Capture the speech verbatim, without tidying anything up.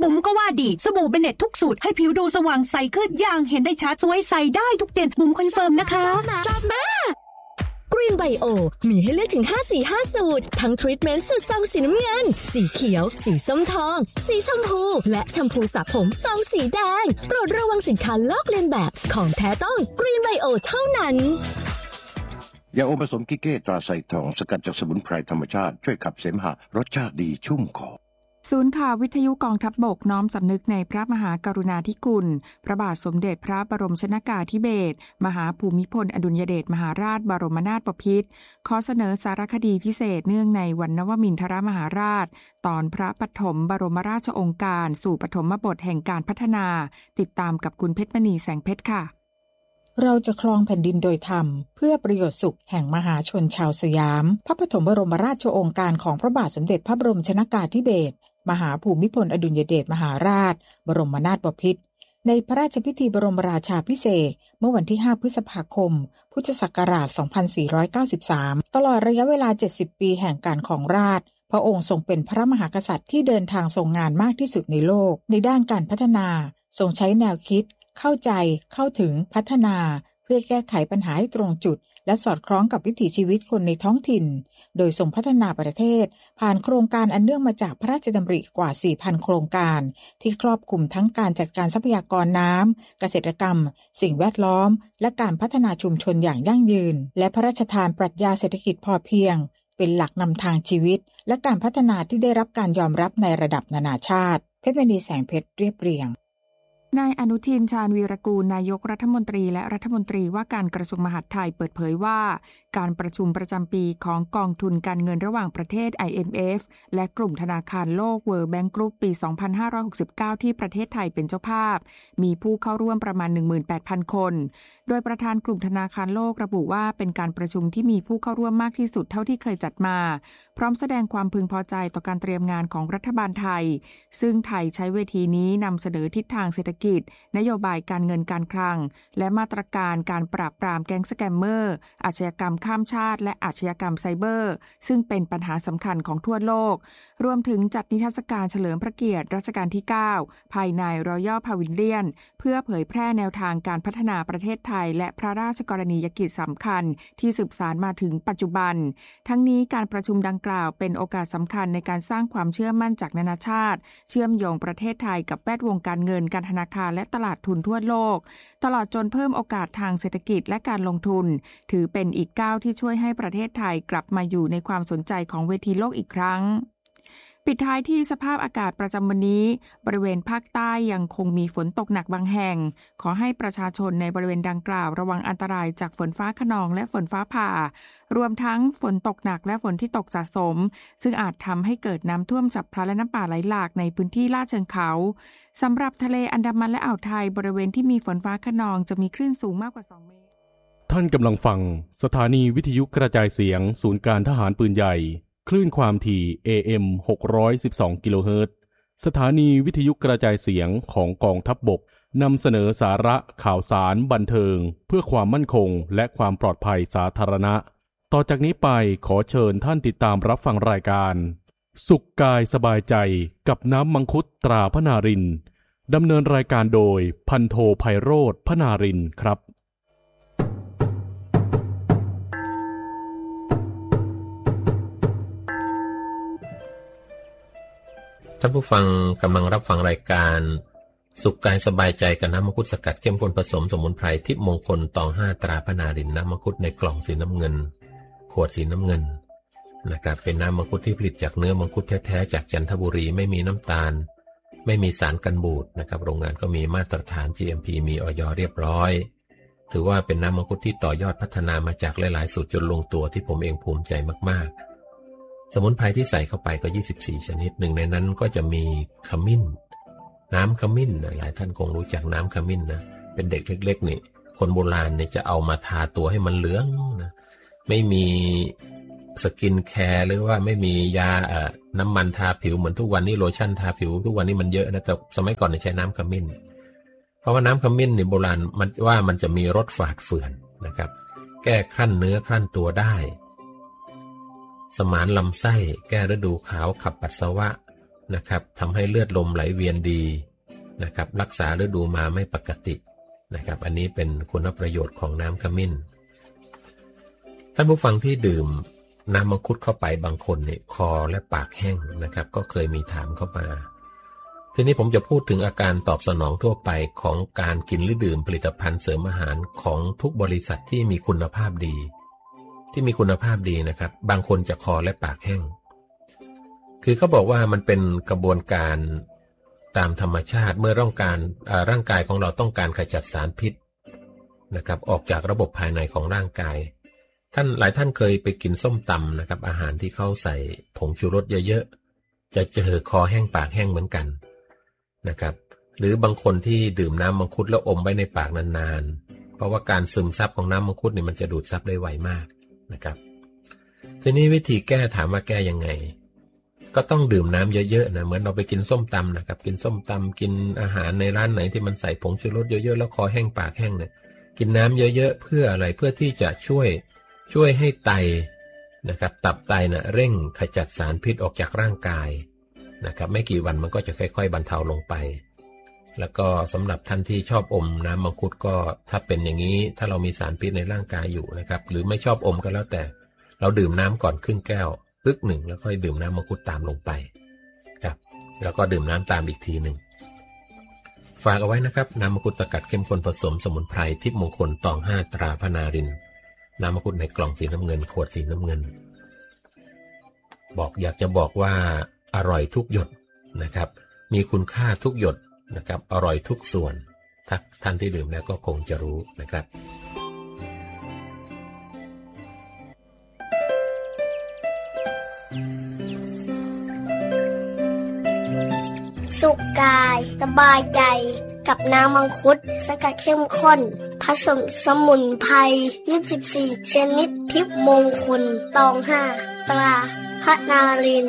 บุ๋มก็ว่าดีสบู่เบเน็ตทุกสูตรให้ผิวดูสว่างใสขึ้นอย่างเห็นได้ชัดสวยใสได้ทุกเดือนบุ๋มคอนเฟิร์มนะคะชอบมากกรีนไบโอมีให้เลือกถึงห้าสีห้าสูตรทั้งทรีทเมนต์สูตรซองสีน้ำเงินสีเขียวสีส้มทองสีชมพูและแชมพูสระผมซองสีแดงโปรดระวังสินค้าลอกเลียนแบบของแท้ต้องกรีนไบโอเท่านั้นยาอมผสมกิเก้ตราไซทองสกัดจากสมุนไพรธรรมชาติช่วยขับเสมหะรสชาติดีชุ่มคอศูนย์ข่าววิทยุกองทัพบกน้อมสำนึกในพระมหากรุณาธิคุณพระบาทสมเด็จพระบรมชนกาธิเบศรมหาภูมิพลอดุลยเดชมหาราชบรมนาถบพิตรขอเสนอสารคดีพิเศษเนื่องในวันนวมินทรมหาราชตอนพระปฐมบรมราชโองการสู่ปฐมบทแห่งการพัฒนาติดตามกับคุณเพชรมณีแสงเพชรค่ะเราจะครองแผ่นดินโดยธรรมเพื่อประโยชน์สุขแห่งมหาชนชาวสยามพระปฐมบรมราชโองการของพระบาทสมเด็จพระบรมชนกาธิเบศรมหาภูมิพลอดุลยเดชมหาราชบรมนาถบพิตรในพระราชพิธีบรมราชาภิเษกเมื่อวันที่ห้าพฤษภาคมพุทธศักราชสองพันสี่ร้อยเก้าสิบสามตลอดระยะเวลาเจ็ดสิบปีแห่งการครองราชย์พระองค์ทรงเป็นพระมหากษัตริย์ที่เดินทางทรงงานมากที่สุดในโลกในด้านการพัฒนาทรงใช้แนวคิดเข้าใจเข้าถึงพัฒนาเพื่อแก้ไขปัญหาให้ตรงจุดและสอดคล้องกับวิถีชีวิตคนในท้องถิ่นโดยทรงพัฒนาประเทศผ่านโครงการอันเนื่องมาจากพระราชดำริกว่า สี่พัน โครงการที่ครอบคลุมทั้งการจัดการทรัพยากรน้ำเกษตรกรรมสิ่งแวดล้อมและการพัฒนาชุมชนอย่างยั่งยืนและพระราชทานปรัชญาเศรษฐกิจพอเพียงเป็นหลักนำทางชีวิตและการพัฒนาที่ได้รับการยอมรับในระดับนานาชาติเพชรมณีแสงเพชรเรียบเรียงนายอนุทินชาญวีรกูลนายกรัฐมนตรีและรัฐมนตรีว่าการกระทรวงมหาดไทยเปิดเผยว่าการประชุมประจำปีของกองทุนการเงินระหว่างประเทศ ไอ เอ็ม เอฟ และกลุ่มธนาคารโลก World Bank Group ปี สองพันห้าร้อยหกสิบเก้า ที่ประเทศไทยเป็นเจ้าภาพมีผู้เข้าร่วมประมาณ หนึ่งหมื่นแปดพัน คนโดยประธานกลุ่มธนาคารโลกระบุว่าเป็นการประชุมที่มีผู้เข้าร่วมมากที่สุดเท่าที่เคยจัดมาพร้อมแสดงความพึงพอใจต่อการเตรียมงานของรัฐบาลไทยซึ่งไทยใช้เวทีนี้นำเสนอทิศทางเศรษฐกิจนโยบายการเงินการคลังและมาตรการการปราบปรามแก๊งสแกมเมอร์อาชญากรรมข้ามชาติและอาชญากรรมไซเบอร์ซึ่งเป็นปัญหาสำคัญของทั่วโลกรวมถึงจัดนิทรรศการเฉลิมพระเกียรติรัชกาลที่เก้าภายใน Royal Pavilion เพื่อเผยแพร่แนวทางการพัฒนาประเทศไทยและพระราชกรณียกิจสำคัญที่สืบสานมาถึงปัจจุบันทั้งนี้การประชุมดังกล่าวเป็นโอกาสสำคัญในการสร้างความเชื่อมั่นจากนานาชาติเชื่อมโยงประเทศไทยกับแวดวงการเงินการธนาคารและตลาดทุนทั่วโลกตลอดจนเพิ่มโอกาสทางเศรษฐกิจและการลงทุนถือเป็นอีกก้าวที่ช่วยให้ประเทศไทยกลับมาอยู่ในความสนใจของเวทีโลกอีกครั้งปิดท้ายที่สภาพอากาศประจำวันนี้บริเวณภาคใต้ยังคงมีฝนตกหนักบางแห่งขอให้ประชาชนในบริเวณดังกล่าวระวังอันตรายจากฝนฟ้าคะนองและฝนฟ้าผ่ารวมทั้งฝนตกหนักและฝนที่ตกสะสมซึ่งอาจทำให้เกิดน้ำท่วมฉับพลันและน้ำป่าไหลหลากในพื้นที่ลาดเชิงเขาสำหรับทะเลอันดามันและอ่าวไทยบริเวณที่มีฝนฟ้าคะนองจะมีคลื่นสูงมากกว่าสองเมตรท่านกำลังฟังสถานีวิทยุกระจายเสียงศูนย์การทหารปืนใหญ่คลื่นความถี่ เอ เอ็ม หกร้อยสิบสอง กิโลเฮิรตซ์สถานีวิทยุกระจายเสียงของกองทัพบกนำเสนอสาระข่าวสารบันเทิงเพื่อความมั่นคงและความปลอดภัยสาธารณะต่อจากนี้ไปขอเชิญท่านติดตามรับฟังรายการสุขกายสบายใจกับน้ำมังคุดตราพนารินดำเนินรายการโดยพันโทไพโรจน์พนารินครับท่านผู้ฟังกำลังรับฟังรายการสุขกายสบายใจกับน้ำมังคุดสกัดเข้มข้นผสมสมุนไพรทิพย์มงคลตองห้าตราพนารินน้ำมังคุดในกล่องสีน้ำเงินขวดสีน้ำเงินนะครับเป็นน้ำมังคุดที่ผลิตจากเนื้อมังคุดแท้ๆจากจันทบุรีไม่มีน้ำตาลไม่มีสารกันบูดนะครับโรงงานก็มีมาตรฐาน จี เอ็ม พี มี อย.เรียบร้อยถือว่าเป็นน้ำมังคุดที่ต่อยอดพัฒนามาจากหลายๆสูตรจนลงตัวที่ผมเองภูมิใจมากๆสมุนไพรที่ใส่เข้าไปก็ยี่สิบสี่ชนิดหนึ่งในนั้นก็จะมีขมิ้นน้ำขมิ้นนะหลายท่านคงรู้จักน้ำขมิ้นนะเป็นเด็กเล็กๆนี่คนโบราณเนี่ยจะเอามาทาตัวให้มันเหลืองนะไม่มีสกินแคร์หรือว่าไม่มียาเอ่อน้ำมันทาผิวเหมือนทุกวันนี้โลชั่นทาผิวทุกวันนี้มันเยอะนะแต่สมัยก่อนเนี่ยใช้น้ำขมิ้นเพราะว่าน้ำขมิ้นเนี่ยโบราณมันว่ามันจะมีรสฝาดเฝื่อนนะครับแก้ครั่นเนื้อครั่นตัวได้สมานลำไส้แก้ฤดูขาวขับปัสสาวะนะครับทำให้เลือดลมไหลเวียนดีนะครับรักษาฤดูมาไม่ปกตินะครับอันนี้เป็นคุณประโยชน์ของน้ำขมิ้นท่านผู้ฟังที่ดื่มน้ำมังคุดเข้าไปบางคนเนี่ยคอและปากแห้งนะครับก็เคยมีถามเข้ามาทีนี้ผมจะพูดถึงอาการตอบสนองทั่วไปของการกินหรือดื่มผลิตภัณฑ์เสริมอาหารของทุกบริษัทที่มีคุณภาพดีที่มีคุณภาพดีนะครับบางคนจะคอและปากแห้งคือเขาบอกว่ามันเป็นกระบวนการตามธรรมชาติเมื่อร่างกายร่างกายของเราต้องการขจัดสารพิษนะครับออกจากระบบภายในของร่างกายท่านหลายท่านเคยไปกินส้มตำนะครับอาหารที่เขาใส่ผงชูรสเยอะๆจะเจอคอแห้งปากแห้งเหมือนกันนะครับหรือบางคนที่ดื่มน้ำมังคุดแล้วอมไว้ในปากนานๆเพราะว่าการซึมซับของน้ำมังคุดนี่มันจะดูดซับได้ไวมากนะครับทีนี้วิธีแก้ถามว่าแก้ยังไงก็ต้องดื่มน้ำเยอะๆนะเหมือนเราไปกินส้มตำนะครับกินส้มตำกินอาหารในร้านไหนที่มันใส่ผงชูรสเยอะๆแล้วคอแห้งปากแห้งเนี่ยกินน้ำเยอะๆเพื่ออะไรเพื่อที่จะช่วยช่วยให้ไตนะครับตับไตนะเร่งขจัดสารพิษออกจากร่างกายนะครับไม่กี่วันมันก็จะค่อยๆบรรเทาลงไปแล้วก็สำหรับท่านที่ชอบอมน้ำมังคุดก็ถ้าเป็นอย่างนี้ถ้าเรามีสารพิษในร่างกายอยู่นะครับหรือไม่ชอบอมก็แล้วแต่เราดื่มน้ำก่อนครึ่งแก้วอึกหนึ่งแล้วค่อยดื่มน้ำมังคุดตามลงไปครับแล้วก็ดื่มน้ำตามอีกทีหนึ่งฝากเอาไว้นะครับน้ำมังคุดสกัดเข้มข้นผสมสมุนไพรทิพย์มงคลตองห้าตราพนารินน้ำมังคุดในกล่องสีน้ำเงินขวดสีน้ำเงินบอกอยากจะบอกว่าอร่อยทุกหยดนะครับมีคุณค่าทุกหยดนะครับอร่อยทุกส่วนถ้าท่านที่ดื่มแล้วก็คงจะรู้นะครับสุขกายสบายใจกับน้ำมังคุดสกัดเข้มข้นผสมสมุนไพรยี่สิบสี่ชนิดทิพย์มงคลตองห้าตราพนาริน